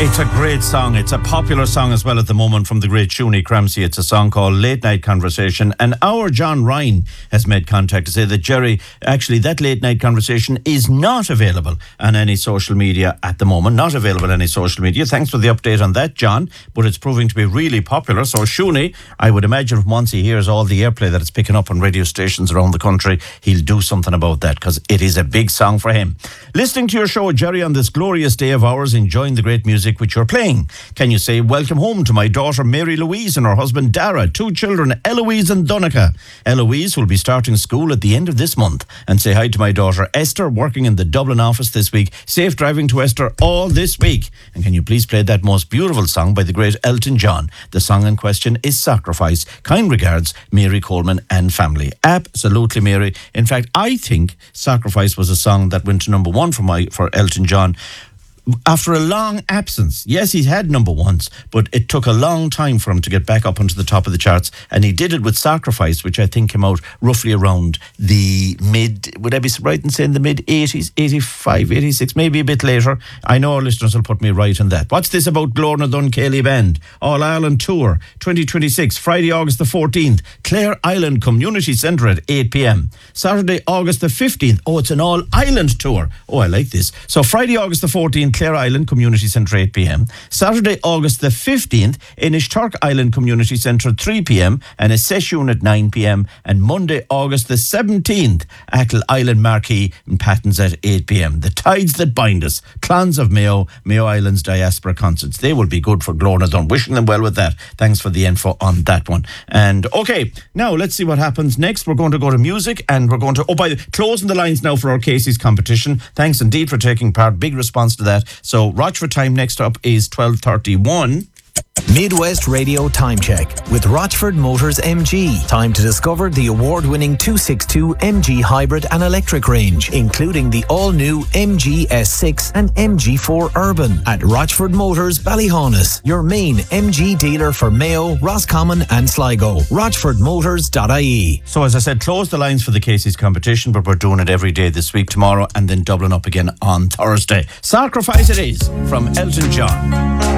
It's a great song. It's a popular song as well at the moment from the great Siúní Cramsey. It's a song called Late Night Conversation. And our John Ryan has made contact to say that, Jerry, actually that Late Night Conversation is not available on any social media at the moment. Not available on any social media. Thanks for the update on that, John. But it's proving to be really popular. So Siúní, I would imagine once he hears all the airplay that it's picking up on radio stations around the country, he'll do something about that because it is a big song for him. Listening to your show, Jerry, on this glorious day of ours, enjoying the great music which you're playing. Can you say welcome home to my daughter Mary Louise and her husband Dara, 2 children, Eloise and Donica. Eloise will be starting school at the end of this month. And say hi to my daughter Esther, working in the Dublin office this week. Safe driving to Esther all this week. And can you please play that most beautiful song by the great Elton John? The song in question is Sacrifice. Kind regards, Mary Coleman and family. Absolutely, Mary. In fact, I think Sacrifice was a song that went to number 1 for Elton John after a long absence. Yes, he's had number 1s, but it took a long time for him to get back up onto the top of the charts, and he did it with Sacrifice, which I think came out roughly around the would I be right in saying the mid-80s, 85, 86, maybe a bit later. I know our listeners will put me right on that. What's this about Glorna Dun Céilí Band? All Ireland Tour, 2026, Friday, August the 14th, Clare Island Community Centre at 8 p.m. Saturday, August the 15th. Oh, it's an all-Island tour. Oh, I like this. So Friday, August the 14th, Clare Island Community Centre 8 p.m. Saturday, August the 15th, Inishturk Island Community Centre 3 p.m. and a session at 9 p.m. and Monday, August the 17th, Achill Island Marquee in Pattons at 8 p.m. The Tides That Bind Us, Clans of Mayo, Mayo Islands Diaspora Concerts. They will be good for Glorna Dun. Wishing them well with that. Thanks for the info on that one. And okay, now let's see what happens next. We're going to go to music and we're going to closing the lines now for our Casey's competition. Thanks indeed for taking part. Big response to that. So Rochford time next up is 12:31. Midwest Radio Time Check with Rochford Motors MG. Time to discover the award-winning 262 MG hybrid and electric range, including the all-new MG S6 and MG4 Urban at Rochford Motors Ballyhaunis, your main MG dealer for Mayo, Roscommon and Sligo. RochfordMotors.ie. So as I said, close the lines for the Casey's competition, but we're doing it every day this week, tomorrow, and then doubling up again on Thursday. Sacrifice it is from Elton John.